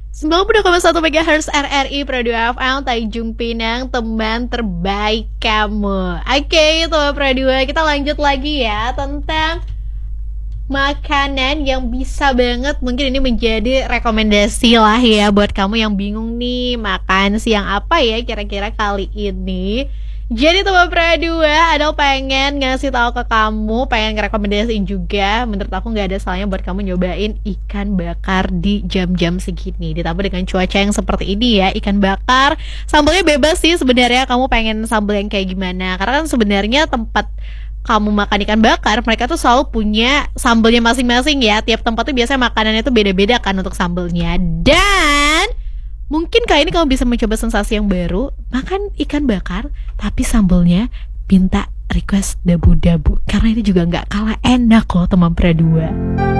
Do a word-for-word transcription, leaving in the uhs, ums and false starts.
sembilan puluh koma satu megahertz R R I Pro dua F M Tanjung Pinang, teman terbaik kamu. Oke, itu Pro dua. Kita lanjut lagi ya tentang makanan yang bisa banget, mungkin ini menjadi rekomendasi lah ya buat kamu yang bingung nih makan siang apa ya kira-kira kali ini. Jadi teman Pro dua, Adel pengen ngasih tahu ke kamu, pengen ngerekomendasiin juga. Menurut aku nggak ada salahnya buat kamu nyobain ikan bakar di jam-jam segini. Ditambah dengan cuaca yang seperti ini ya, ikan bakar. Sambalnya bebas sih sebenarnya, kamu pengen sambal yang kayak gimana. Karena kan sebenarnya tempat kamu makan ikan bakar, mereka tuh selalu punya sambalnya masing-masing ya. Tiap tempat tuh biasanya makanannya tuh beda-beda kan untuk sambalnya. Dan mungkin kali ini kamu bisa mencoba sensasi yang baru, makan ikan bakar, tapi sambelnya minta request dabu-dabu. Karena ini juga gak kalah enak loh teman Pra dua.